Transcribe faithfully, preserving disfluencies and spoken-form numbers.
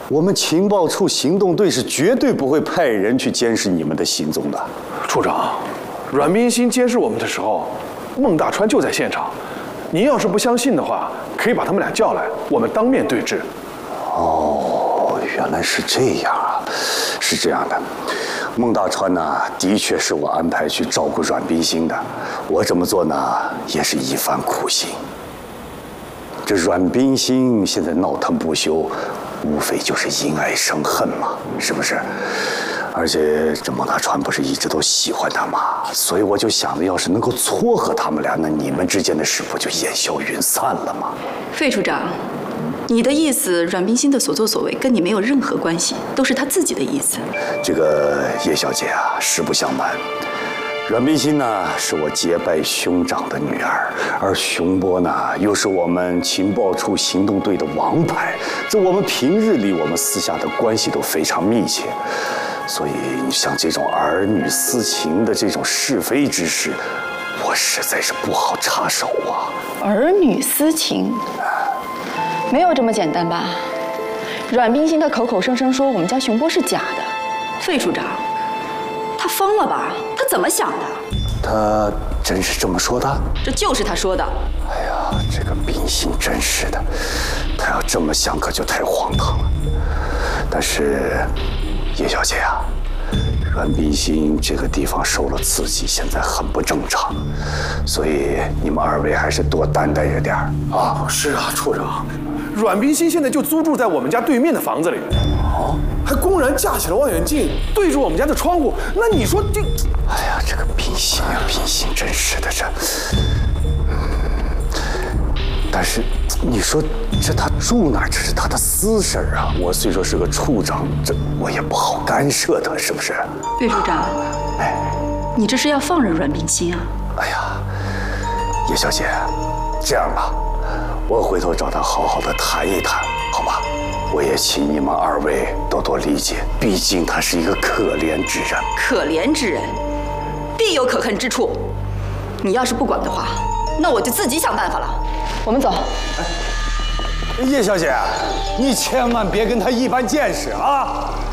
我们情报处行动队是绝对不会派人去监视你们的行踪的。 处长，阮冰心监视我们的时候，孟大川就在现场。您要是不相信的话，可以把他们俩叫来，我们当面对质。 哦，原来是这样啊！是这样的，孟大川呢，的确是我安排去照顾阮冰心的。我这么做呢，也是一番苦心。这阮冰心现在闹腾不休，无非就是因爱生恨嘛，是不是？而且这孟大川不是一直都喜欢他吗？所以我就想着，要是能够撮合他们俩，那你们之间的事不就烟消云散了吗？ 费处长，你的意思，阮冰心的所作所为跟你没有任何关系，都是他自己的意思。 这个叶小姐啊，实不相瞒，阮冰心呢是我结拜兄长的女儿，而熊波呢又是我们情报处行动队的王牌。这我们平日里我们私下的关系都非常密切。所以，像这种儿女私情的这种是非之事，我实在是不好插手啊。 儿女私情，没有这么简单吧？阮冰心他口口声声说我们家熊波是假的，费处长，他疯了吧？他怎么想的？ 他真是这么说的？ 这就是他说的。 哎呀，这个冰心真是的，他要这么想可就太荒唐了。但是。叶小姐啊，阮冰心这个地方受了刺激，现在很不正常，所以你们二位还是多担待着点儿啊。 是啊，处长，阮冰心现在就租住在我们家对面的房子里，哦，还公然架起了望远镜对着我们家的窗户，那你说这…… 哎呀，这个冰心啊，冰心真是的这，嗯，但是。你说这他住哪儿？这是他的私事儿啊！我虽说是个处长，这我也不好干涉他，是不是？ 岳处长，哎，你这是要放任阮冰心啊？ 哎呀，叶小姐，这样吧，我回头找他好好的谈一谈，好吧？我也请你们二位多多理解，毕竟他是一个可怜之人。 可怜之人，必有可恨之处。你要是不管的话，那我就自己想办法了。我们走。 叶小姐，你千万别跟他一般见识啊！